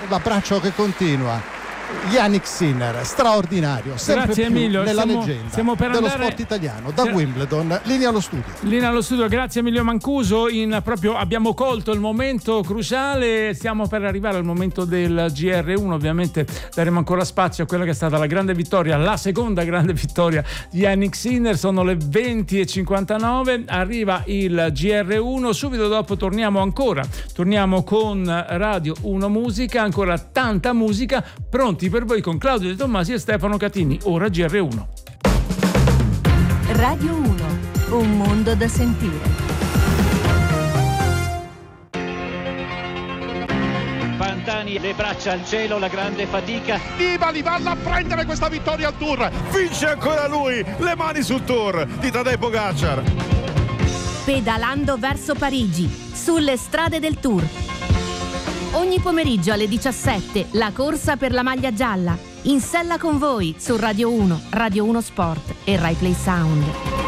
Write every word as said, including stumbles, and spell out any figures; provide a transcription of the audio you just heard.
l'abbraccio che continua. Yannick Sinner, straordinario, sempre Grazie più Emilio, nella stiamo, leggenda stiamo per dello andare... sport italiano, da Stiamo... Wimbledon, linea allo studio. Linea allo studio, grazie Emilio Mancuso. In proprio abbiamo colto il momento cruciale, stiamo per arrivare al momento del G R uno, ovviamente daremo ancora spazio a quella che è stata la grande vittoria, la seconda grande vittoria di Yannick Sinner. Sono le venti e cinquantanove, arriva il G R uno, subito dopo torniamo ancora, torniamo con Radio uno Musica, ancora tanta musica, pronti per voi con Claudio De Tommasi e Stefano Catini. Ora G R uno. Radio uno, un mondo da sentire. Pantani, le braccia al cielo, la grande fatica. Nibali va a prendere questa vittoria al Tour. Vince ancora lui, le mani sul Tour di Tadej Pogacar. Pedalando verso Parigi, sulle strade del Tour. Ogni pomeriggio alle diciassette, la corsa per la maglia gialla. In sella con voi su Radio uno, Radio uno Sport e Rai Play Sound.